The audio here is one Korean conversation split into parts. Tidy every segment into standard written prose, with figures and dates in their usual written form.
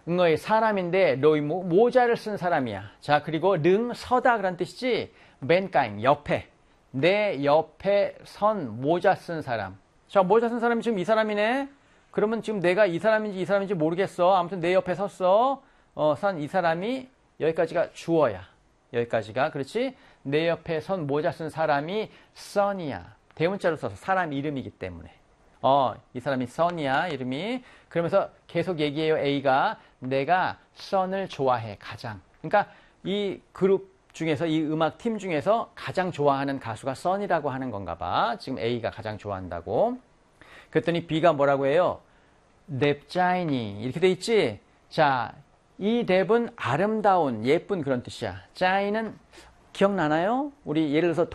응의 사람인데 로이 모자를 쓴 사람이야. 자, 그리고 능 서다 그런 뜻이지. 벤까잉 옆에. 내 옆에 선 모자 쓴 사람. 자, 모자 쓴 사람이 지금 이 사람이네. 그러면 지금 내가 이 사람인지 모르겠어. 아무튼 내 옆에 섰어. 선 이 사람이 여기까지가 주어야. 여기까지가 그렇지. 내 옆에 선 모자 쓴 사람이 son이야. 대문자로 써서 사람 이름이기 때문에. 이 사람이 son이야 이름이. 그러면서 계속 얘기해요. A가 내가 son을 좋아해 가장. 그러니까 이 그룹 중에서 이 음악 팀 중에서 가장 좋아하는 가수가 son이라고 하는 건가 봐. 지금 A가 가장 좋아한다고. 그랬더니 B가 뭐라고 해요? 랩자이니 이렇게 돼 있지. 자, 이 랩은 아름다운 예쁜 그런 뜻이야. 짜이는 기억나나요? 우리 예를 들어서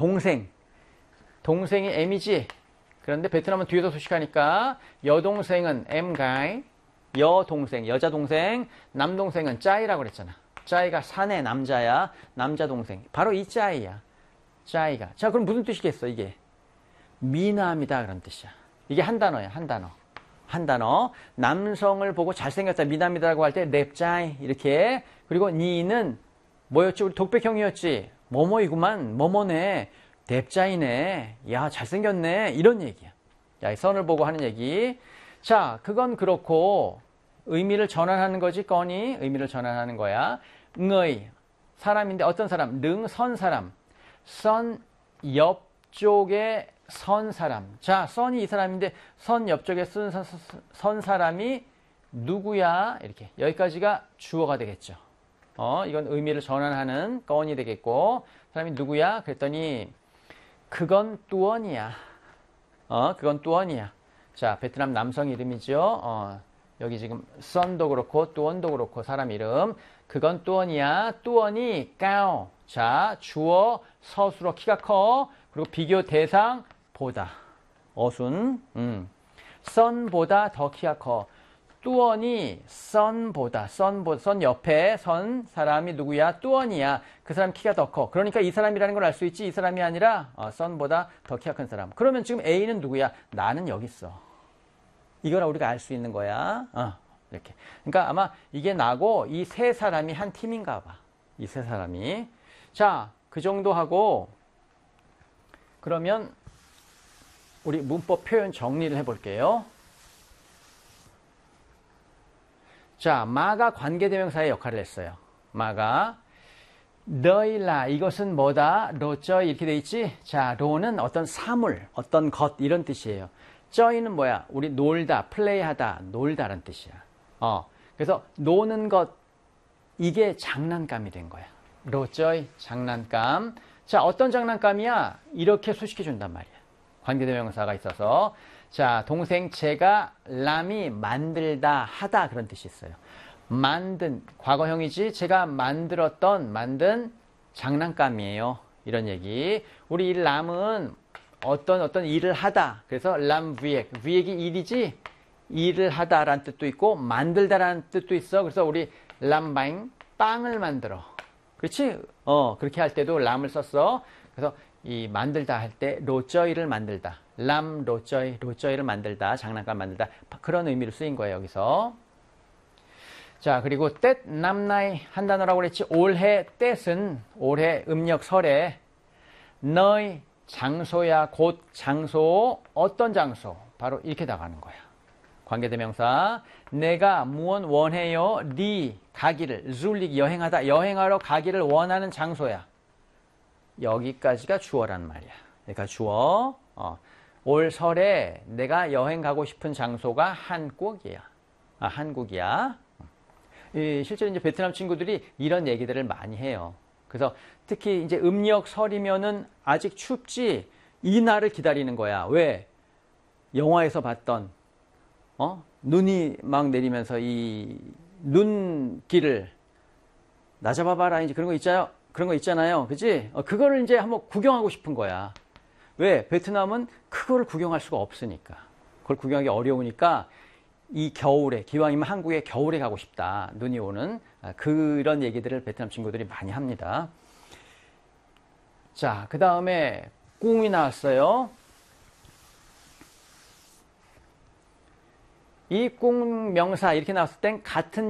동생이 M이지. 그런데 베트남은 뒤에서 소식하니까 여동생은 M가이, 여동생, 여자동생, 남동생은 짜이라고 그랬잖아. 짜이가 사내 남자야. 남자동생. 바로 이 짜이야. 짜이가. 자, 그럼 무슨 뜻이겠어 이게? 미남이다 그런 뜻이야. 이게 한 단어야. 한 단어. 남성을 보고 잘생겼다 미남이다라고 할 때 랩짜이 이렇게. 그리고 니는 뭐였지? 우리 독백형이었지. 뭐뭐이구만. 뭐뭐네. 랩짜이네. 야 잘생겼네. 이런 얘기야. 야, 이 선을 보고 하는 얘기. 자, 그건 그렇고 의미를 전환하는 거지. 꺼니 의미를 전환하는 거야. 응의 사람인데 어떤 사람? 능 선 사람. 선 옆쪽에 선 사람. 자, 선이 이 사람인데 선 옆쪽에 선 사람이 누구야? 이렇게. 여기까지가 주어가 되겠죠. 이건 의미를 전환하는 꺼니 되겠고. 사람이 누구야? 그랬더니 그건 뚜언이야. 그건 뚜언이야. 자, 베트남 남성 이름이죠. 여기 지금 선도 그렇고 뚜언도 그렇고 사람 이름. 그건 뚜언이야. 뚜언이 까오. 자, 주어 서술어 키가 커. 그리고 비교 대상 보다. 어순. 선보다 더 키가 커. 뚜언이 선보다. 선 옆에 선 사람이 누구야? 뚜언이야. 그 사람 키가 더 커. 그러니까 이 사람이라는 걸 알 수 있지. 이 사람이 아니라 선보다 더 키가 큰 사람. 그러면 지금 A는 누구야? 나는 여기 있어. 이거라 우리가 알 수 있는 거야. 이렇게. 그러니까 아마 이게 나고 이 세 사람이 한 팀인가 봐. 이 세 사람이. 자, 그 정도 하고 그러면 우리 문법 표현 정리를 해볼게요. 자, 마가 관계대명사의 역할을 했어요. 마가. 너희라 이것은 뭐다? 로쩌 이렇게 돼 있지? 자, 로는 어떤 사물, 어떤 것 이런 뜻이에요. 쩌이는 뭐야? 우리 놀다, 플레이하다, 놀다라는 뜻이야. 그래서 노는 것 이게 장난감이 된 거야. 로쩌이 장난감. 자, 어떤 장난감이야? 이렇게 소식해 준단 말이야. 관계대명사가 있어서. 자, 동생 제가 람이 만들다 하다 그런 뜻이 있어요. 만든 과거형이지 제가 만든 장난감이에요. 이런 얘기. 우리 이 람은 어떤 일을 하다. 그래서 람 위액이 일이지 일을 하다라는 뜻도 있고 만들다라는 뜻도 있어. 그래서 우리 람바잉 빵을 만들어. 그렇지? 그렇게 할 때도 람을 썼어. 그래서 이 만들다 할 때 로쩌이를 만들다. 람 로쩌이를 만들다. 장난감 만들다. 그런 의미로 쓰인 거예요. 여기서. 자, 그리고 때 남나이 한 단어라고 그랬지. 올해 때는 올해 음력 설에 너의 장소야 곧 장소 어떤 장소 바로 이렇게 나가는 거야. 관계대명사 내가 무엇 원해요? 리 가기를 줄릭 여행하다 여행하러 가기를 원하는 장소야. 여기까지가 주어란 말이야. 그러니까 주어. 올 설에 내가 여행 가고 싶은 장소가 한국이야. 한국이야. 실제로 이제 베트남 친구들이 이런 얘기들을 많이 해요. 그래서 특히 이제 음력 설이면은 아직 춥지 이 날을 기다리는 거야. 왜? 영화에서 봤던 눈이 막 내리면서 이 눈길을 나 잡아봐라 이제 그런 거 있잖아요. 그지? 그거를 이제 한번 구경하고 싶은 거야. 왜? 베트남은 그거를 구경할 수가 없으니까. 그걸 구경하기 어려우니까 이 겨울에, 기왕이면 한국에 겨울에 가고 싶다. 눈이 오는 그런 얘기들을 베트남 친구들이 많이 합니다. 자, 그 다음에 꿍이 나왔어요. 이 꿍 명사 이렇게 나왔을 땐 같은